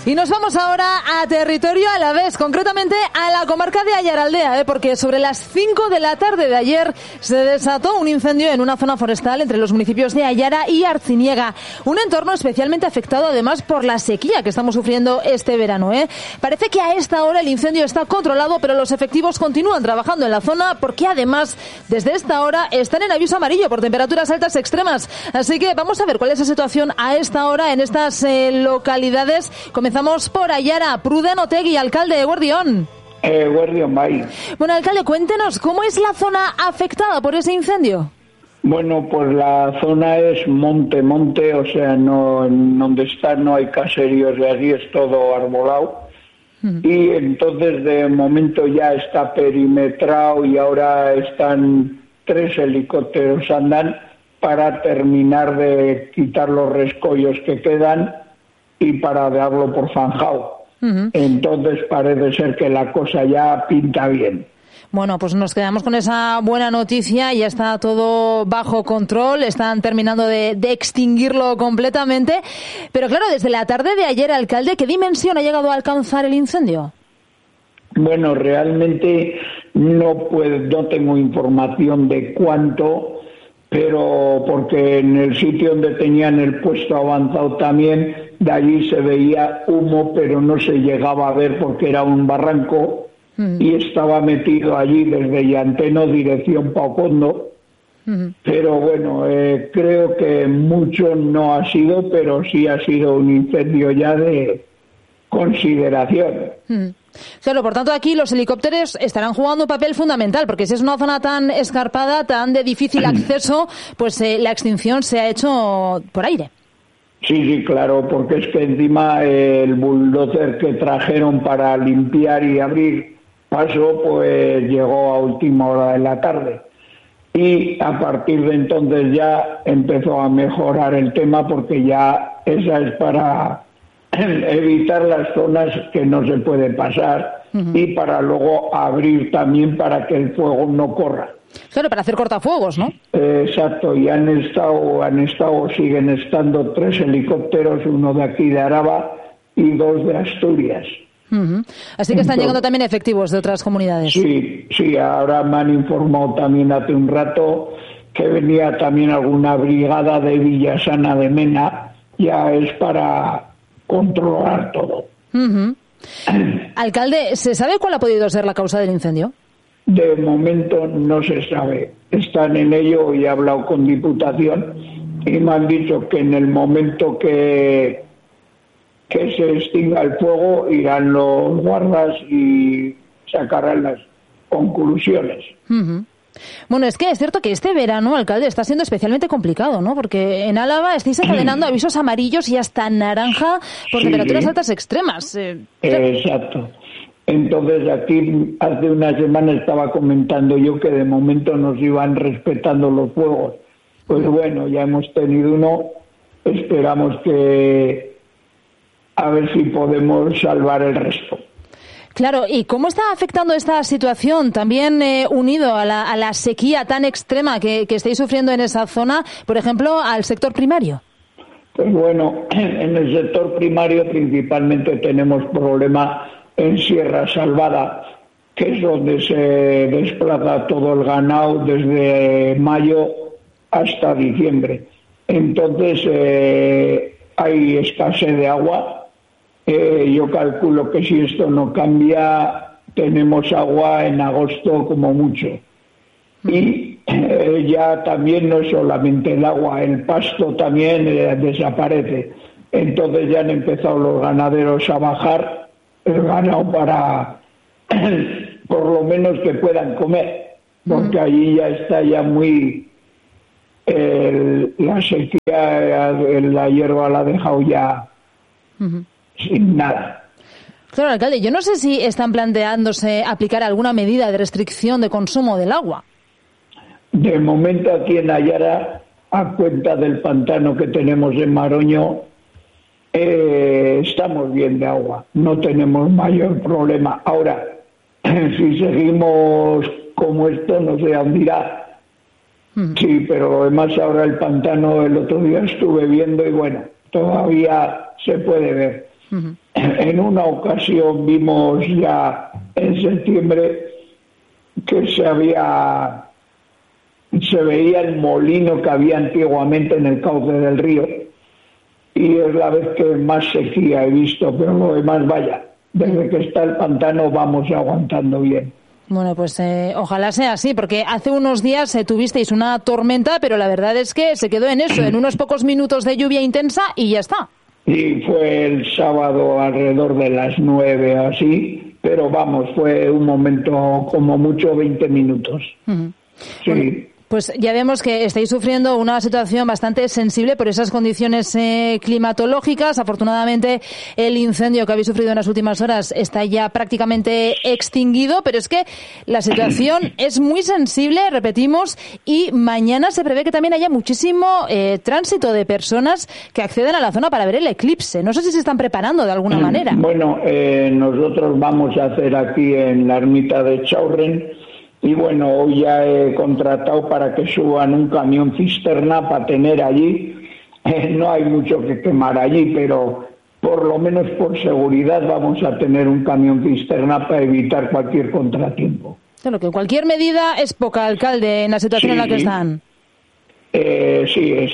Y nos vamos ahora a territorio alavés, concretamente a la comarca de Aiaraldea, porque sobre las 5 de la tarde de ayer se desató un incendio en una zona forestal entre los municipios de Aiara y Artziniega. Un entorno especialmente afectado además por la sequía que estamos sufriendo este verano. Parece que a esta hora el incendio está controlado, pero los efectivos continúan trabajando en la zona porque además desde esta hora están en aviso amarillo por temperaturas altas extremas. Así que vamos a ver cuál es la situación a esta hora en estas localidades. Comenzamos por Aiara. Pruden Otegui, alcalde, Guardión. Guardión, bye. Bueno, alcalde, cuéntenos, ¿cómo es la zona afectada por ese incendio? Bueno, pues la zona es monte, o sea, no, donde está no hay caseríos y allí es todo arbolado. Y entonces de momento ya está perimetrado y ahora están 3 helicópteros andan para terminar de quitar los rescollos que quedan y para darlo por zanjado. Entonces parece ser que la cosa ya pinta bien. Bueno, pues nos quedamos con esa buena noticia, ya está todo bajo control, están terminando de extinguirlo completamente. Pero claro, desde la tarde de ayer, alcalde, ¿qué dimensión ha llegado a alcanzar el incendio? Bueno, realmente no tengo información de cuánto, pero porque en el sitio donde tenían el puesto avanzado también, de allí se veía humo, pero no se llegaba a ver porque era un barranco y estaba metido allí desde Llanteno, dirección Paucondo. Pero bueno, creo que mucho no ha sido, pero sí ha sido un incendio ya de consideración. Claro, por tanto aquí los helicópteros estarán jugando un papel fundamental, porque si es una zona tan escarpada, tan de difícil acceso, pues la extinción se ha hecho por aire. Sí, claro, porque es que encima el bulldozer que trajeron para limpiar y abrir paso, pues llegó a última hora de la tarde. Y a partir de entonces ya empezó a mejorar el tema, porque ya esa es para evitar las zonas que no se puede pasar y para luego abrir también para que el fuego no corra. Claro, para hacer cortafuegos, ¿no? Exacto, y siguen estando 3 helicópteros, uno de aquí de Araba y 2 de Asturias. Así que están llegando también efectivos de otras comunidades. Sí, ahora me han informado también hace un rato que venía también alguna brigada de Villasana de Mena, ya es para controlar todo. Alcalde, ¿se sabe cuál ha podido ser la causa del incendio? De momento no se sabe. Están en ello y he hablado con Diputación y me han dicho que en el momento que se extinga el fuego irán los guardas y sacarán las conclusiones. Bueno, es que es cierto que este verano, alcalde, está siendo especialmente complicado, ¿no? Porque en Álava estáis encadenando avisos amarillos y hasta naranja por temperaturas altas extremas. Exacto. Entonces aquí hace una semana estaba comentando yo que de momento nos iban respetando los fuegos. Pues bueno, ya hemos tenido uno, esperamos que a ver si podemos salvar el resto. Claro, ¿y cómo está afectando esta situación, también unido a la sequía tan extrema que estáis sufriendo en esa zona, por ejemplo, al sector primario? Pues bueno, en el sector primario principalmente tenemos problema en Sierra Salvada, que es donde se desplaza todo el ganado desde mayo hasta diciembre. Entonces hay escasez de agua. Yo calculo que si esto no cambia, tenemos agua en agosto como mucho. Y ya también no es solamente el agua, el pasto también desaparece. Entonces ya han empezado los ganaderos a bajar el ganado para por lo menos que puedan comer, porque allí ya está ya muy la sequía, la hierba la ha dejado ya sin nada. Claro, alcalde, yo no sé si están planteándose aplicar alguna medida de restricción de consumo del agua. De momento aquí en Aiara, a cuenta del pantano que tenemos en Maroño, estamos bien de agua, no tenemos mayor problema. Ahora, si seguimos como esto, no sé a dónde irá. Sí, pero además ahora el pantano, el otro día estuve viendo y bueno, todavía se puede ver. Uh-huh. En una ocasión vimos ya en septiembre que se veía el molino que había antiguamente en el cauce del río, y es la vez que más sequía he visto, pero lo demás, vaya, desde que está el pantano vamos aguantando bien. Bueno, pues ojalá sea así, porque hace unos días tuvisteis una tormenta, pero la verdad es que se quedó en eso, en unos pocos minutos de lluvia intensa y ya está. Y fue el sábado alrededor de las 9 así, pero vamos, fue un momento como mucho 20 minutos. Uh-huh. Sí. Bueno, pues ya vemos que estáis sufriendo una situación bastante sensible por esas condiciones climatológicas. Afortunadamente, el incendio que habéis sufrido en las últimas horas está ya prácticamente extinguido, pero es que la situación es muy sensible, repetimos, y mañana se prevé que también haya muchísimo tránsito de personas que acceden a la zona para ver el eclipse. No sé si se están preparando de alguna manera. Bueno, nosotros vamos a hacer aquí en la ermita de Chaurren. Y bueno, hoy ya he contratado para que suban un camión cisterna para tener allí. No hay mucho que quemar allí, pero por lo menos por seguridad vamos a tener un camión cisterna para evitar cualquier contratiempo. Claro, que cualquier medida es poca, alcalde, en la situación en la que están. Sí,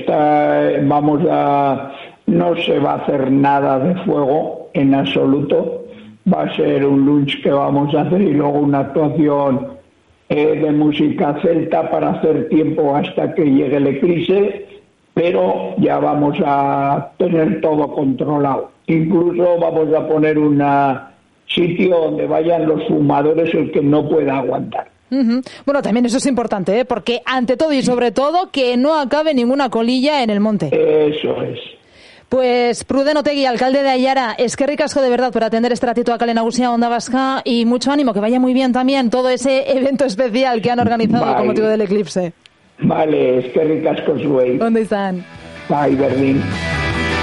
no se va a hacer nada de fuego en absoluto. Va a ser un lunch que vamos a hacer y luego una actuación de música celta para hacer tiempo hasta que llegue el eclipse, pero ya vamos a tener todo controlado. Incluso vamos a poner un sitio donde vayan los fumadores, el que no pueda aguantar. Uh-huh. Bueno, también eso es importante, porque ante todo y sobre todo que no acabe ninguna colilla en el monte. Eso es. Pues Pruden Otegi, alcalde de Aiara, eskerrik asko de verdad por atender este ratito a Kale Nagusia Onda Vasca, y mucho ánimo, que vaya muy bien también todo ese evento especial que han organizado con motivo del eclipse. Vale, eskerrik asko zuei. ¿Dónde están? Bye, Berlín.